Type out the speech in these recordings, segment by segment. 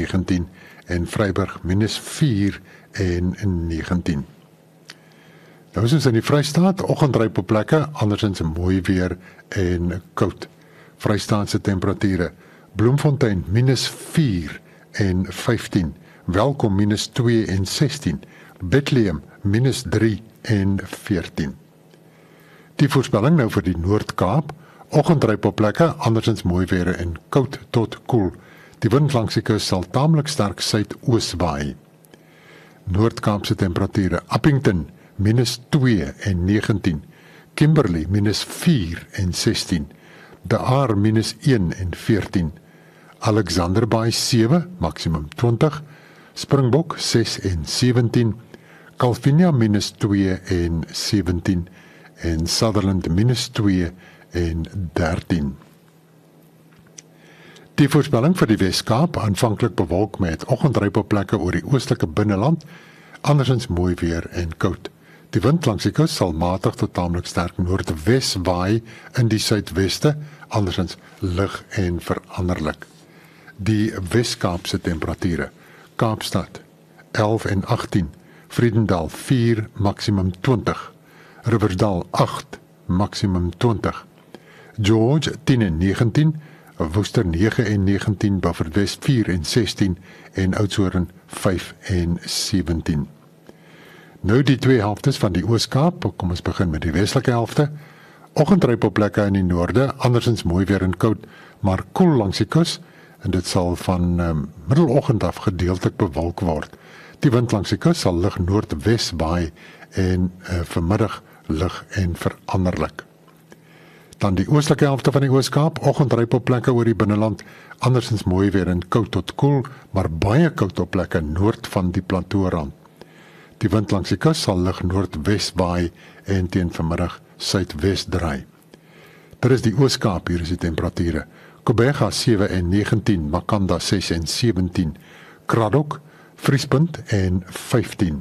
19 en Vryburg -4 en 19. Nou is ons in die Vrystaat, oggendryp op plekke, andersins mooi weer en koud. Vrystaatse temperature, Bloemfontein -4 en 15, Welkom -2 en 16, Bethlehem -3 en 14. Die voorspelling nou vir die Noord-Kaap, oggendryp op plekke, andersins mooi weer en koud tot koel. Die wind langs die kus sal taamlik sterk suidoos waai. Noord-Kaapse temperature, Appington -2 en 19, Kimberley -4 en 16, De Aar -1 en 14, Alexanderbaai 7, maksimum 20, Springbok 6 en 17, Calvinia -2 en 17 en Sutherland -2 en 13. Die voorspelling vir die Wes-Kaap, aanvanklik bewolk met oggendryp op plekke oor die oostelike binneland, andersins mooi weer en koud. Die wind langs die kus sal matig tot taamlik sterk noordwes waai in die suidweste, andersins lig en veranderlik. Die Wes-Kaapse temperature, Kaapstad 11 en 18, Vredendal 4, maksimum 20, Riversdal 8, maksimum 20, George 10 en 19, Worcester 9 en 19, Beaufortwes 4 en 16 en Oudtshoorn 5 en 17. Nou die twee helftes van die Oos-Kaap, kom ons begin met die westelike helfte. Oggendryp op plekke in die noorde, andersins mooi weer en koud, maar koel langs die kus, en dit sal van middeloggend af gedeeltelik bewolk word. Die wind langs die kus sal lig noordwes waai en vanmiddag lig en veranderlik. Dan die oostelike helfte van die Oos-Kaap, oggendryp op plekke oor die binneland, andersins mooi weer en koud tot koel, maar baie koud op plekke noord van die platoorand. Die wind langs die kus sal lig noordwes waai en teen vanmiddag suidwes draai. Dit is die Oos-Kaap, hier is die temperature. Kobega 7 en 19, Makanda 6 en 17, Kraddock, Vriespunt en 15.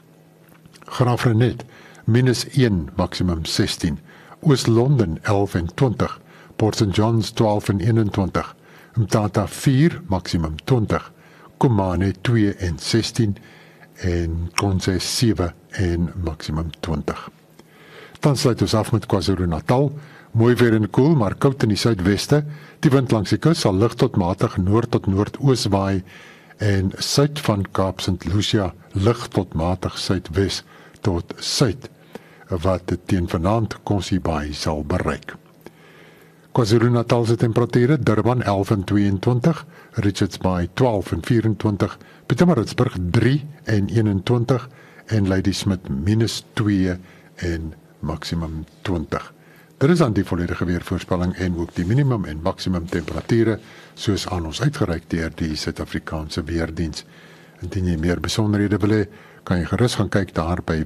Graafrenet, -1, maksimum 16, Oos-London 11 en 20, Port St. John's 12 en 21, Mthatha 4, maksimum 20, Komane 2 en 16 en Konse 7 en maksimum 20. Dan sluit ons af met KwaZulu-Natal, mooi weer en koel, maar koud in die suidweste. Die wind langs die kus sal lig tot matig noord tot noordoos waai en suid van Kaap St. Lucia lig tot matig suidwes tot suid, wat teen vanaand Kossie-Baai sal bereik. KwaZulu-Natal se temperature, Durban 11 en 22, Richards Bay 12 en 24, Pietermaritzburg 3 en 21 en Ladysmith -2 en maksimum 20. Dit is dan die volledige weervoorspelling en ook die minimum en maksimum temperature soos aan ons uitgereik deur die Suid-Afrikaanse Weerdiens. Indien jy meer besonderhede wil hê, kan jy gerus gaan kyk daar by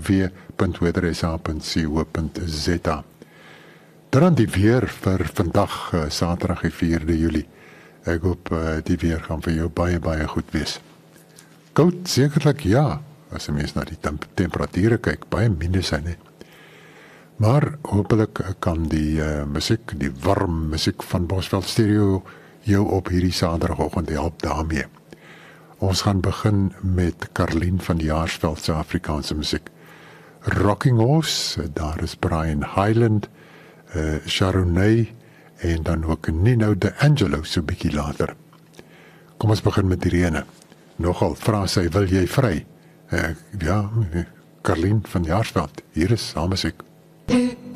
www.weathersa.co.za. Dan die weer vir vandag, Saterdag die 4de Julie. Ek hoop die weer gaan vir jou baie goed wees. Koud, sekerlik ja, as 'n mens na die temperature kyk, baie minusse, nee. Maar hopelik kan die musiek, die warm musiek van Bosveld Stereo jou op hierdie Saterdagoggend help daarmee. Ons gaan begin met Karlien van die Jaarsveld se Afrikaanse musiek. Rocking Horse, daar is Brian Hyland, Sharonay en dan ook Nino D'Angelo so bietjie later. Kom ons begin met die rene. Nogal vra sy, wil jy vry? Ja, Karlien van die Jaarsveld, hier is haar musiek.